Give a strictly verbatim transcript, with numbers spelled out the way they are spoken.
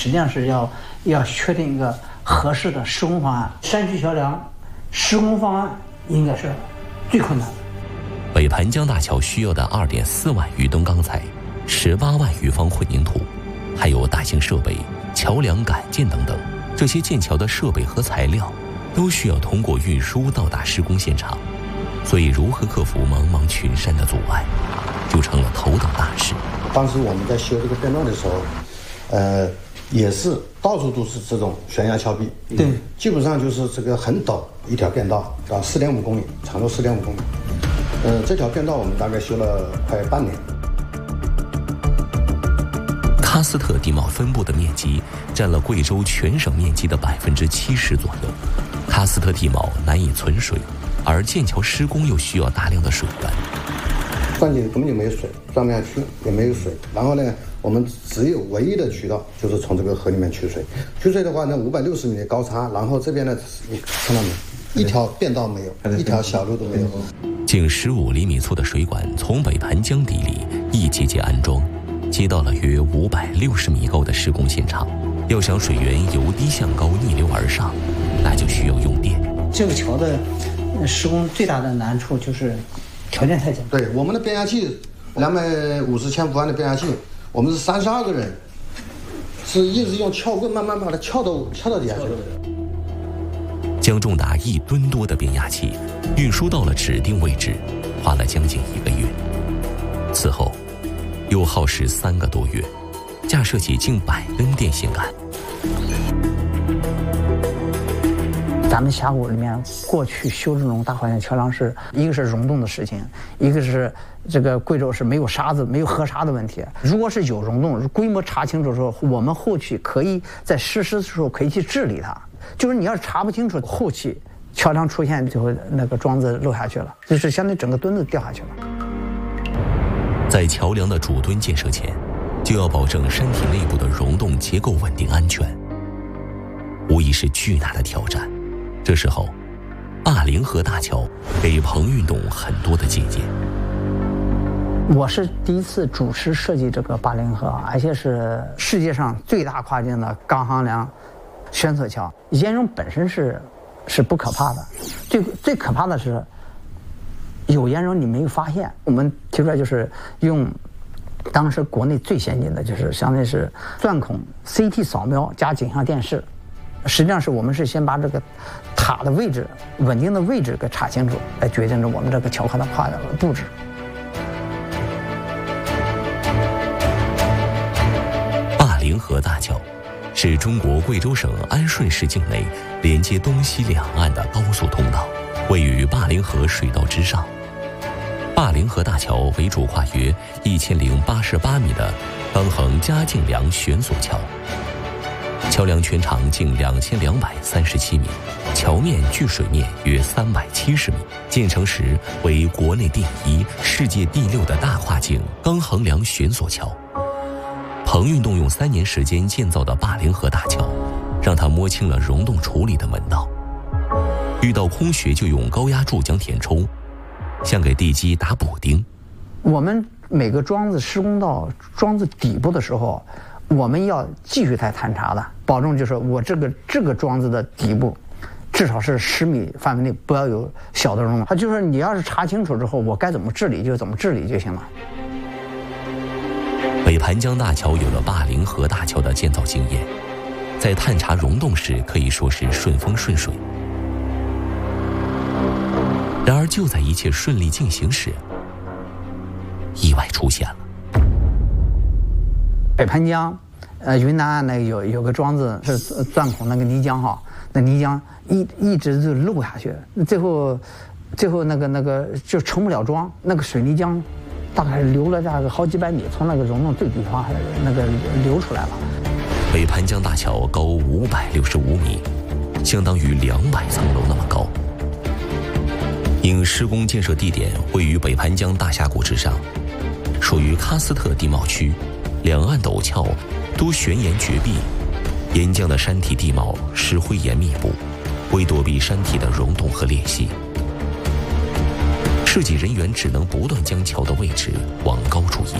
实际上是要要确定一个合适的施工方案。山区桥梁施工方案应该是最困难的。 北盘江大桥需要的二点四万余吨钢材，十八万余方混凝土，还有大型设备、桥梁杆件等等，这些建桥的设备和材料都需要通过运输到达施工现场。所以如何克服茫茫群山的阻碍，就成了头等大事。 当时我们在修这个电道的时候，呃，也是到处都是这种悬崖峭壁， 对， 基本上就是这个很陡一条电道，到四点五公里，长度四点五公里。呃，这条电道我们大概修了快半年。 喀斯特地貌分布的面积占了贵州全省面积的百分之七十左右。喀斯特地貌难以存水，而建桥施工又需要大量的水源。 钻井根本就没有水，钻不下去，也没有水。然后呢，我们只有唯一的渠道就是从这个河里面取水。取水的话呢，五百六十米的高差，然后这边呢，你看到没？一条便道没有，一条小路都没有。 近十五厘米粗的水管从北盘江底里一节节安装，接到了约五百六十米高的施工现场。要想水源由低向高逆流而上，那就需要用电。 这个桥的施工最大的难处就是条件太简单。 对，我们的变压器两百五十千伏安的变压器，我们是三十二个人，是一直用撬棍慢慢把它撬到撬到底下去。 将重达一吨多的变压器运输到了指定位置，花了将近一个月。此后，又耗时三个多月，架设起近百根电线杆。 咱们峡谷里面过去修这种大环线桥梁是一个是溶洞的事情，一个是这个贵州是没有沙子、没有河沙的问题。如果是有溶洞，规模查清楚之后，我们后期可以在实施的时候可以去治理它。就是你要是查不清楚，后期桥梁出现就会那个桩子漏下去了，就是相当于整个墩子掉下去了。 在桥梁的主墩建设前，就要保证山体内部的溶洞结构稳定安全，无疑是巨大的挑战。这时候，灞陵河大桥给彭运动很多的借鉴。 我是第一次主持设计这个灞陵河，而且是世界上最大跨境的钢横梁悬索桥。岩溶本身是是不可怕的，最最可怕的是有岩溶你没有发现。我们提出来就是用当时国内最先进的，就是相当于是钻孔 C T 扫描加景象电视。实际上是我们是先把这个塔的位置、稳定的位置给查清楚，来决定着我们这个桥河的跨的布置。 灞陵河大桥是中国贵州省安顺市境内连接东西两岸的高速通道，位于灞陵河水道之上。灞陵河大桥为主跨约一千零八十八米的钢横加径梁悬索桥。桥梁全长近两千两百三十七米，桥面距水面约三百七十米。建成时为国内第一、世界第六的大跨境钢横梁悬索桥。彭运动用三年时间建造的灞陵河大桥，让他摸清了溶洞处理的门道。遇到空穴就用高压注浆填充，像给地基打补丁。 我们每个桩子施工到桩子底部的时候，我们要继续再探查的，保证就是我这个这个桩子的底部至少是十米范围内不要有小的溶洞。它就是你要是查清楚之后，我该怎么治理就怎么治理就行了。 北盘江大桥有了灞陵河大桥的建造经验，在探查溶洞时可以说是顺风顺水。然而就在一切顺利进行时，意外出现了。 北盘江，呃，云南岸那有有个桩子是钻孔那个泥浆哈，那泥浆一一直就漏下去，最后，最后那个那个就成不了桩，那个水泥浆，大概流了大概好几百米，从那个溶洞最底方那个流出来了。 北盘江大桥高五百六十五米，相当于两百层楼那么高。因施工建设地点位于北盘江大峡谷之上，属于喀斯特地貌区。两岸陡峭，都悬岩绝壁，沿江的山体地貌石灰岩密布，为躲避山体的溶洞和裂隙，设计人员只能不断将桥的位置往高处移。